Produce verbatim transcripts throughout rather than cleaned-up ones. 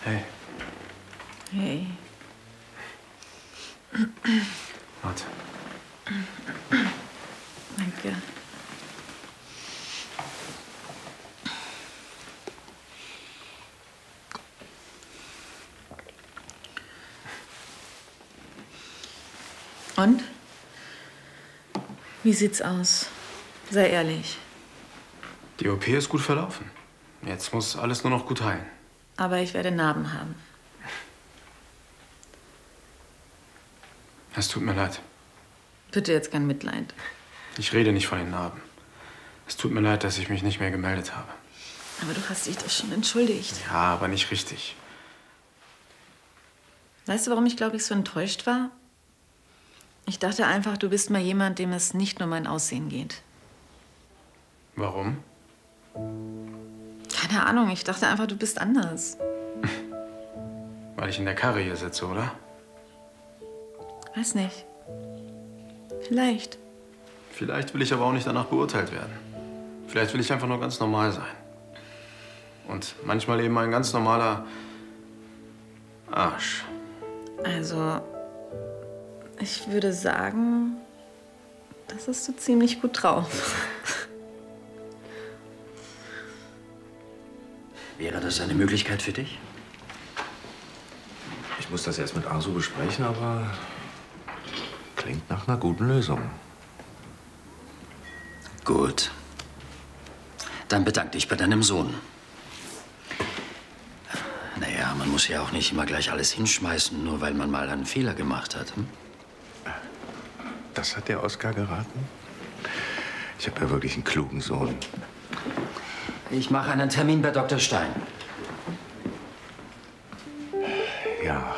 Hey. Hey. Warte. Danke. Und? Wie sieht's aus? Sei ehrlich. Die O P ist gut verlaufen. Jetzt muss alles nur noch gut heilen. Aber ich werde Narben haben. Es tut mir leid. Bitte jetzt kein Mitleid. Ich rede nicht von den Narben. Es tut mir leid, dass ich mich nicht mehr gemeldet habe. Aber du hast dich doch schon entschuldigt. Ja, aber nicht richtig. Weißt du, warum ich, glaube ich, so enttäuscht war? Ich dachte einfach, du bist mal jemand, dem es nicht nur um mein Aussehen geht. Warum? Keine Ahnung, ich dachte einfach, du bist anders. Weil ich in der Karre hier sitze, oder? Weiß nicht. Vielleicht. Vielleicht will ich aber auch nicht danach beurteilt werden. Vielleicht will ich einfach nur ganz normal sein. Und manchmal eben ein ganz normaler Arsch. Also, ich würde sagen, das hast du ziemlich gut drauf. Wäre das eine Möglichkeit für dich? Ich muss das erst mit Arzu besprechen, aber klingt nach einer guten Lösung. Gut. Dann bedank dich bei deinem Sohn. Naja, man muss ja auch nicht immer gleich alles hinschmeißen, nur weil man mal einen Fehler gemacht hat. Hm? Das hat der Oskar geraten? Ich habe ja wirklich einen klugen Sohn. Ich mache einen Termin bei Doktor Stein. Ja.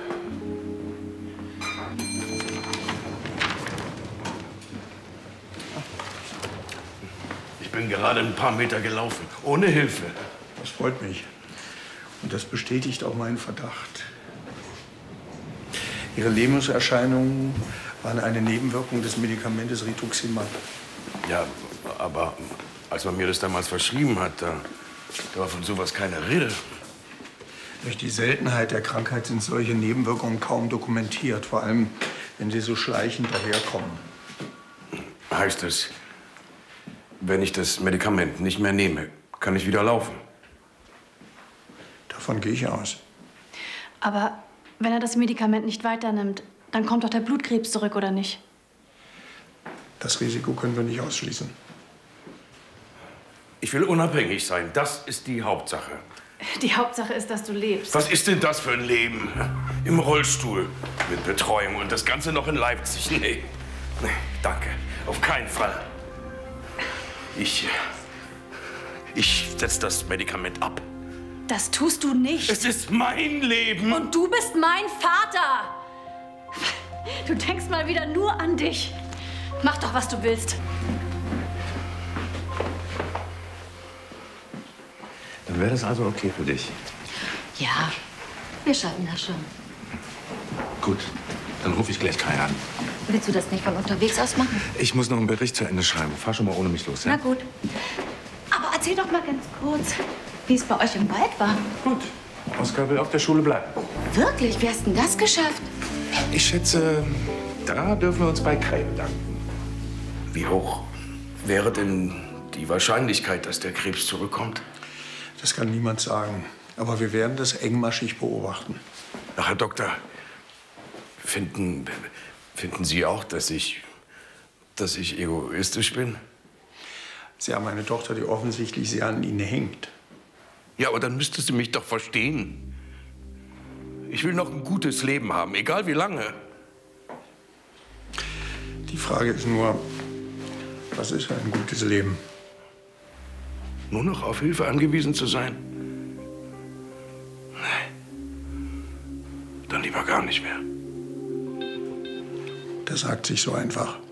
Ich bin gerade ein paar Meter gelaufen, ohne Hilfe. Das freut mich. Und das bestätigt auch meinen Verdacht. Ihre Lähmungserscheinungen waren eine Nebenwirkung des Medikamentes Rituximab. Ja, aber als man mir das damals verschrieben hat, da, da war von sowas keine Rede. Durch die Seltenheit der Krankheit sind solche Nebenwirkungen kaum dokumentiert, vor allem wenn sie so schleichend daherkommen. Heißt es, wenn ich das Medikament nicht mehr nehme, kann ich wieder laufen? Davon gehe ich aus. Aber wenn er das Medikament nicht weiternimmt, dann kommt doch der Blutkrebs zurück, oder nicht? Das Risiko können wir nicht ausschließen. Ich will unabhängig sein, das ist die Hauptsache. Die Hauptsache ist, dass du lebst. Was ist denn das für ein Leben? Im Rollstuhl, mit Betreuung und das Ganze noch in Leipzig. Nee, nee, danke, auf keinen Fall. Ich, ich setze das Medikament ab. Das tust du nicht. Es ist mein Leben. Und du bist mein Vater. Du denkst mal wieder nur an dich. Mach doch, was du willst. Dann wäre das also okay für dich. Ja, wir schaffen das schon. Gut, dann rufe ich gleich Kai an. Willst du das nicht von unterwegs aus machen? Ich muss noch einen Bericht zu Ende schreiben. Fahr schon mal ohne mich los, ja? Na gut. Aber erzähl doch mal ganz kurz, wie es bei euch im Wald war. Gut. Oskar will auf der Schule bleiben. Wirklich? Wie hast denn das geschafft? Ich schätze, da dürfen wir uns bei Kai bedanken. Wie hoch wäre denn die Wahrscheinlichkeit, dass der Krebs zurückkommt? Das kann niemand sagen. Aber wir werden das engmaschig beobachten. Ach, Herr Doktor, finden, finden Sie auch, dass ich, dass ich egoistisch bin? Sie haben eine Tochter, die offensichtlich sehr an Ihnen hängt. Ja, aber dann müsste sie mich doch verstehen. Ich will noch ein gutes Leben haben, egal wie lange. Die Frage ist nur, was ist ein gutes Leben? Nur noch auf Hilfe angewiesen zu sein? Nee. Dann lieber gar nicht mehr. Das sagt sich so einfach.